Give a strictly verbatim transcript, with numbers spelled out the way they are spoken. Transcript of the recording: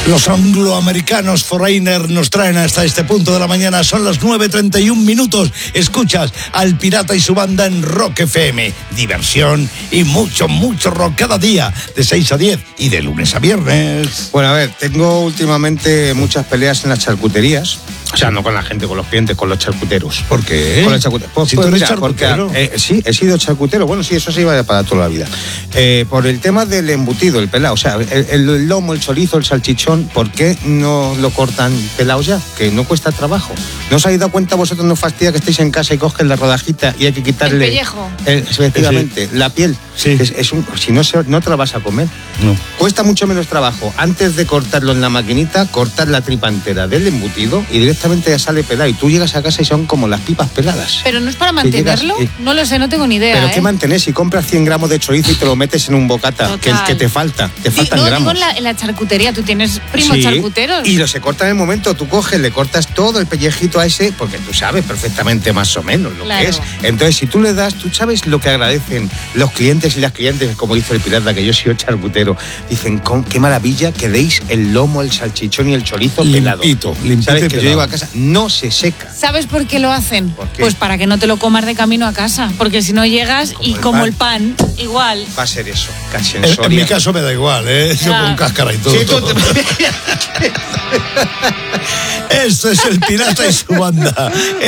Los angloamericanos Foreigner nos traen hasta este punto de la mañana. Son las nueve treinta y un minutos. Escuchas al Pirata y su banda en Rock F M. Diversión y mucho, mucho rock cada día, de seis a diez y de lunes a viernes. Bueno, a ver, tengo últimamente muchas peleas en las charcuterías. O sea, no con la gente, con los clientes, con los charcuteros. ¿Por qué? Con los charcuteros. Pues, si pues, tú eres mira, charcutero. Porque, eh, sí, he sido charcutero. Bueno, sí, eso se iba para toda la vida. Eh, por el tema del embutido, el pelado. O sea, el, el lomo, el chorizo, el salchichón, ¿por qué no lo cortan pelado ya? Que no cuesta trabajo. ¿No os habéis dado cuenta vosotros, no fastidia que estéis en casa y cogen la rodajita y hay que quitarle... El pellejo. El, efectivamente, sí. La piel. Sí. Es, es un, si no, se, no te la vas a comer. No. Cuesta mucho menos trabajo, antes de cortarlo en la maquinita, cortar la tripa entera del embutido y directamente ya sale pelado. Y tú llegas a casa y son como las pipas peladas. Pero no es para mantenerlo. Llegas, eh, no lo sé, no tengo ni idea. Pero ¿eh? ¿qué mantenés? Si compras cien gramos de chorizo y te lo metes en un bocata, que, que te falta, te faltan no, gramos. Digo en la, en la charcutería, tú tienes primos Sí, charcuteros. Y lo se corta en el momento, tú coges, le cortas todo el pellejito a ese, porque tú sabes perfectamente más o menos lo claro. que es. Entonces, si tú le das, tú sabes lo que agradecen los clientes y las clientes, como dice el pirata, que yo soy charcutero, dicen, con qué maravilla que deis el lomo, el salchichón y el chorizo pelado. Limpito, limpito. ¿Sabes? Y Que pelado. yo llego a casa, no se seca. ¿Sabes por qué lo hacen? ¿Por qué? Pues para que no te lo comas de camino a casa. Porque si no llegas Como y el como pan. el pan, igual. Va a ser eso, casi en En, en Soria. mi caso me da igual, ¿eh? Yo Ya. con cáscara y todo. Sí, tú todo. te... Esto es el Pirata y su banda.